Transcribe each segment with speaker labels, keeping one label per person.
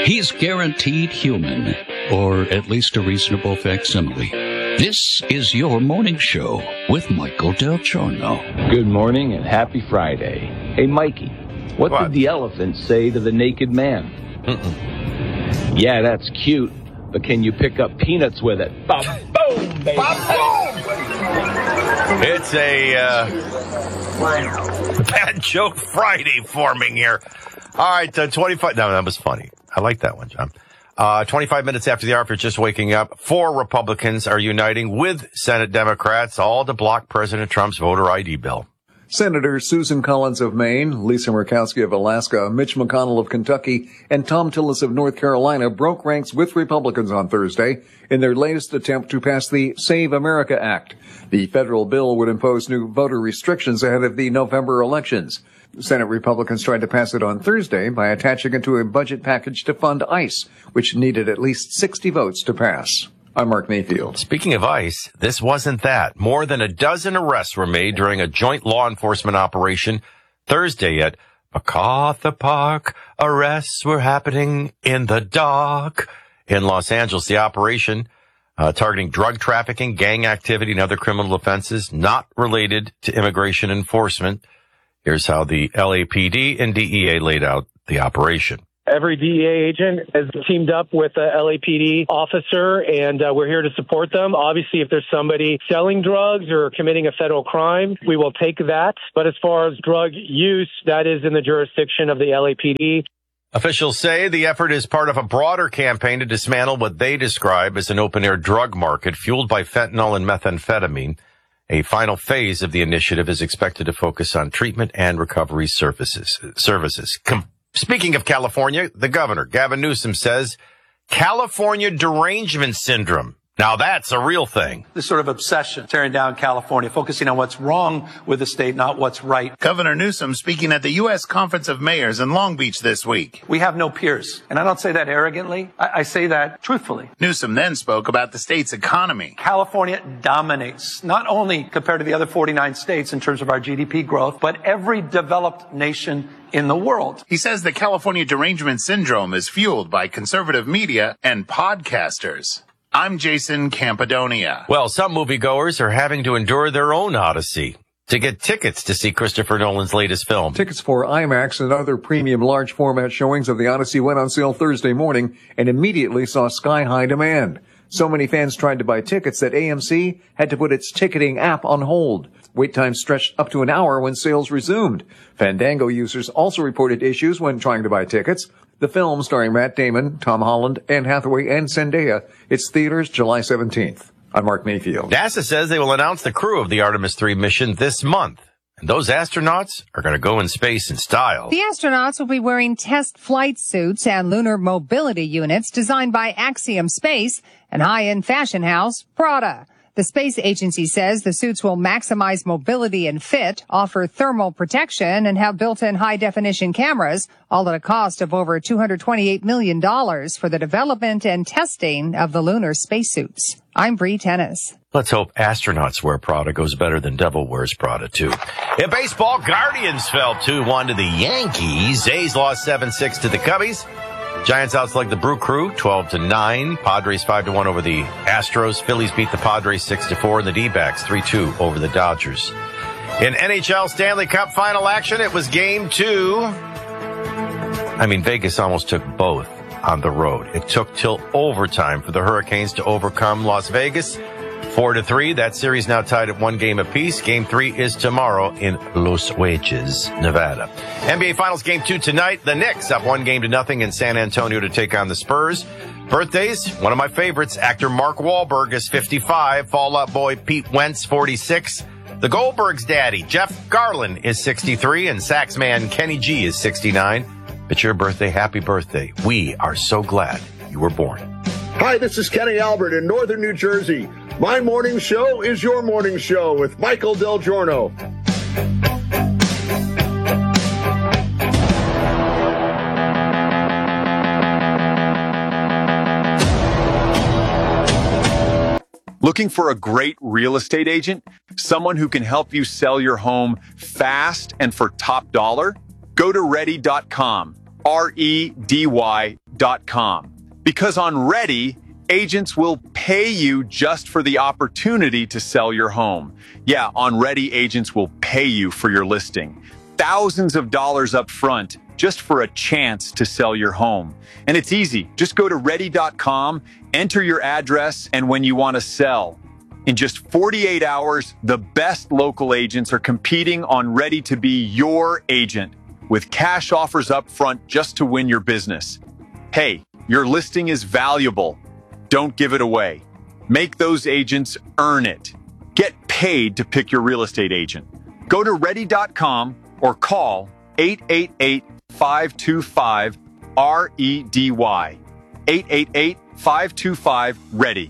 Speaker 1: He's guaranteed human, or at least a reasonable facsimile. This is your morning show with Michael Del Giorno.
Speaker 2: Good morning and happy Friday. Hey, Mikey, what did the elephant say to the naked man? Yeah, that's cute, but can you pick up peanuts with it? Ba-boom, baby. Ba-boom!
Speaker 3: It's a bad joke Friday forming here. All right, 25. No, that was funny. I like that one, John. 25 minutes after the hour, if you're just waking up, 4 Republicans are uniting with Senate Democrats, all to block President Trump's voter ID bill.
Speaker 4: Senators Susan Collins of Maine, Lisa Murkowski of Alaska, Mitch McConnell of Kentucky, and Tom Tillis of North Carolina broke ranks with Republicans on Thursday in their latest attempt to pass the Save America Act. The federal bill would impose new voter restrictions ahead of the November elections. Senate Republicans tried to pass it on Thursday by attaching it to a budget package to fund ICE, which needed at least 60 votes to pass. I'm Mark Mayfield.
Speaker 3: Speaking of ICE, this wasn't that. More than a dozen arrests were made during a joint law enforcement operation Thursday at MacArthur Park. Arrests were happening in the dark in Los Angeles. The operation targeting drug trafficking, gang activity, and other criminal offenses not related to immigration enforcement. Here's how the LAPD and DEA laid out the operation.
Speaker 5: Every DEA agent has teamed up with a LAPD officer, and we're here to support them. Obviously, if there's somebody selling drugs or committing a federal crime, we will take that. But as far as drug use, that is in the jurisdiction of the LAPD.
Speaker 3: Officials say the effort is part of a broader campaign to dismantle what they describe as an open-air drug market fueled by fentanyl and methamphetamine. A final phase of the initiative is expected to focus on treatment and recovery services. Speaking of California, the governor, Gavin Newsom, says California derangement syndrome. Now that's a real thing.
Speaker 6: This sort of obsession, tearing down California, focusing on what's wrong with the state, not what's right.
Speaker 7: Governor Newsom speaking at the U.S. Conference of Mayors in Long Beach this week.
Speaker 6: We have no peers. And I don't say that arrogantly. I say that truthfully.
Speaker 7: Newsom then spoke about the state's economy.
Speaker 6: California dominates, not only compared to the other 49 states in terms of our GDP growth, but every developed nation in the world.
Speaker 7: He says the California derangement syndrome is fueled by conservative media and podcasters. I'm Jason Campidonia.
Speaker 3: Well, some moviegoers are having to endure their own odyssey to get tickets to see Christopher Nolan's latest film.
Speaker 4: Tickets for IMAX and other premium large format showings of The Odyssey went on sale Thursday morning and immediately saw sky-high demand. So many fans tried to buy tickets that AMC had to put its ticketing app on hold. Wait times stretched up to an hour when sales resumed. Fandango users also reported issues when trying to buy tickets. The film, starring Matt Damon, Tom Holland, Anne Hathaway, and Zendaya, it's theaters July 17th. I'm Mark Mayfield.
Speaker 3: NASA says they will announce the crew of the Artemis 3 mission this month. And those astronauts are going to go in space in style.
Speaker 8: The astronauts will be wearing test flight suits and lunar mobility units designed by Axiom Space and high-end fashion house Prada. The space agency says the suits will maximize mobility and fit, offer thermal protection, and have built-in high-definition cameras, all at a cost of over $228 million for the development and testing of the lunar spacesuits. I'm Bree Tennis.
Speaker 3: Let's hope astronauts wear Prada goes better than devil wears Prada, too. In baseball, Guardians fell 2-1 to the Yankees. A's lost 7-6 to the Cubbies. Giants outslugged the Brew Crew 12-9. Padres 5-1 over the Astros. Phillies beat the Padres 6-4, and the D-backs 3-2 over the Dodgers. In NHL Stanley Cup final action, it was Game 2. Vegas almost took both on the road. It took till overtime for the Hurricanes to overcome Las Vegas 4-3. That series now tied at 1 game apiece. Game 3 is tomorrow in Los Angeles, Nevada. NBA Finals Game 2 tonight. The Knicks up 1-0 in San Antonio to take on the Spurs. Birthdays, one of my favorites, actor Mark Wahlberg is 55. Fall Out Boy Pete Wentz, 46. The Goldbergs' daddy, Jeff Garlin, is 63. And Saxman Kenny G is 69. It's your birthday. Happy birthday. We are so glad you were born.
Speaker 9: Hi, this is Kenny Albert in Northern New Jersey. My morning show is your morning show with Michael Del Giorno.
Speaker 10: Looking for a great real estate agent? Someone who can help you sell your home fast and for top dollar? Go to ready.com. REDY.com. Ready.com. Because on Ready, agents will pay you just for the opportunity to sell your home. Yeah, on Ready, agents will pay you for your listing. Thousands of dollars up front just for a chance to sell your home. And it's easy. Just go to Ready.com, enter your address, and when you want to sell. In just 48 hours, the best local agents are competing on Ready to be your agent with cash offers up front just to win your business. Hey, your listing is valuable. Don't give it away. Make those agents earn it. Get paid to pick your real estate agent. Go to Ready.com or call 888-525-REDY. 888-525-READY.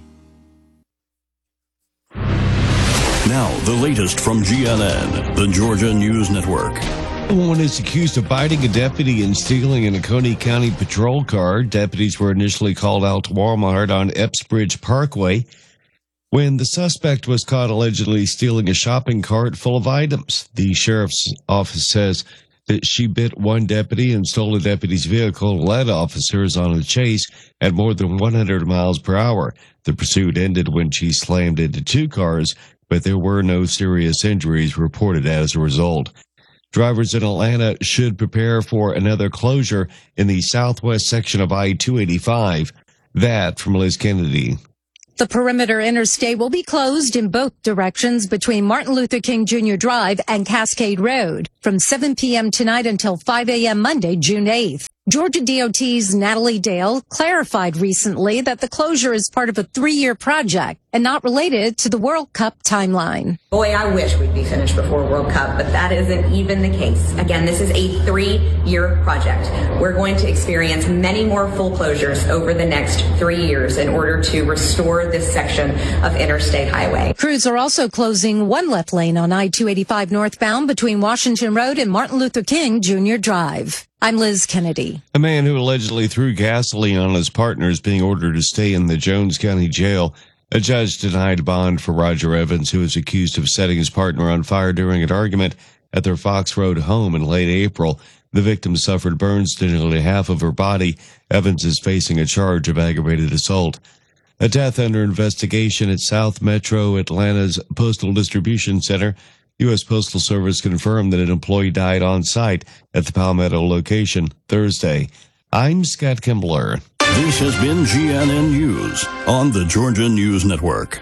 Speaker 1: Now, the latest from GNN, the Georgia News Network.
Speaker 11: A woman is accused of biting a deputy and stealing in a Coney County patrol car. Deputies were initially called out to Walmart on Epsbridge Parkway when the suspect was caught allegedly stealing a shopping cart full of items. The sheriff's office says that she bit one deputy and stole a deputy's vehicle, led officers on a chase at more than 100 miles per hour. The pursuit ended when she slammed into two cars, but there were no serious injuries reported as a result. Drivers in Atlanta should prepare for another closure in the southwest section of I-285. That from Liz Kennedy.
Speaker 12: The perimeter interstate will be closed in both directions between Martin Luther King Jr. Drive and Cascade Road from 7 p.m. tonight until 5 a.m. Monday, June 8th. Georgia DOT's Natalie Dale clarified recently that the closure is part of a 3-year project and not related to the World Cup timeline.
Speaker 13: Boy, I wish we'd be finished before World Cup, but that isn't even the case. Again, this is a 3-year project. We're going to experience many more full closures over the next 3 years in order to restore this section of Interstate Highway.
Speaker 12: Crews are also closing one left lane on I-285 northbound between Washington Road and Martin Luther King Jr. Drive. I'm Liz Kennedy.
Speaker 11: A man who allegedly threw gasoline on his partner is being ordered to stay in the Jones County Jail. A judge denied bond for Roger Evans, who is accused of setting his partner on fire during an argument at their Fox Road home in late April. The victim suffered burns to nearly half of her body. Evans is facing a charge of aggravated assault. A death under investigation at South Metro Atlanta's Postal Distribution Center. U.S. Postal Service confirmed that an employee died on site at the Palmetto location Thursday. I'm Scott Kimbler.
Speaker 1: This has been GNN News on the Georgia News Network.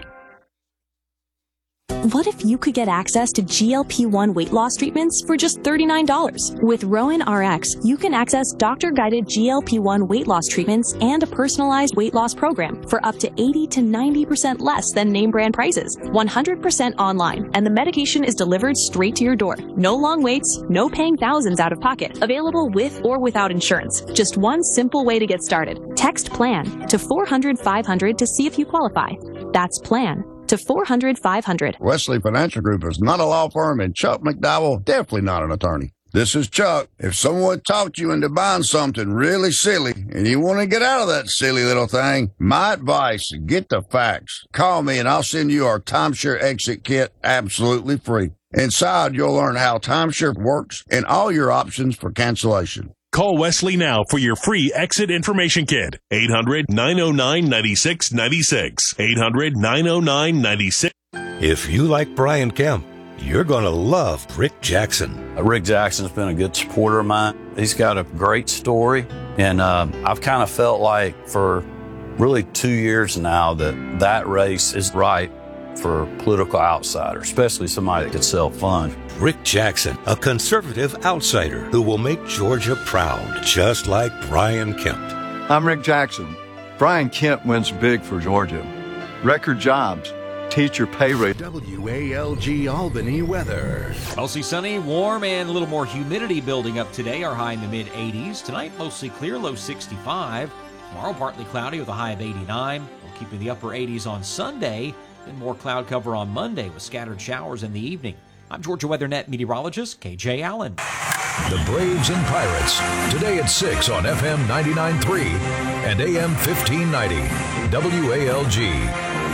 Speaker 14: What if you could get access to GLP-1 weight loss treatments for just $39? With Rowan RX, you can access doctor-guided GLP-1 weight loss treatments and a personalized weight loss program for up to 80 to 90% less than name brand prices, 100% online, and the medication is delivered straight to your door. No long waits, no paying thousands out of pocket. Available with or without insurance. Just one simple way to get started. Text PLAN to 400-500 to see if you qualify. That's PLAN to 400-500.
Speaker 15: Wesley Financial Group is not a law firm, and Chuck McDowell definitely not an attorney. This is Chuck. If someone talked you into buying something really silly and you want to get out of that silly little thing, my advice, get the facts. Call me and I'll send you our timeshare exit kit absolutely free. Inside, you'll learn how timeshare works and all your options for cancellation.
Speaker 16: Call Wesley now for your free exit information kit. 800-909-9696. 800-909-9696.
Speaker 17: If you like Brian Kemp, you're going to love Rick Jackson.
Speaker 18: Rick Jackson's been a good supporter of mine. He's got a great story, and I've kind of felt like for really 2 years now that race is right for a political outsider, especially somebody that could sell funds.
Speaker 17: Rick Jackson, a conservative outsider who will make Georgia proud, just like Brian Kemp.
Speaker 19: I'm Rick Jackson. Brian Kemp wins big for Georgia. Record jobs, teacher pay rate.
Speaker 20: WALG Albany weather. Mostly sunny, warm, and a little more humidity building up today. Our high in the mid-80s. Tonight, mostly clear, low 65. Tomorrow, partly cloudy with a high of 89. We'll keep in the upper 80s on Sunday. Then more cloud cover on Monday with scattered showers in the evening. I'm Georgia WeatherNet meteorologist KJ Allen.
Speaker 21: The Braves and Pirates, today at 6 on FM 99.3 and AM 1590. WALG.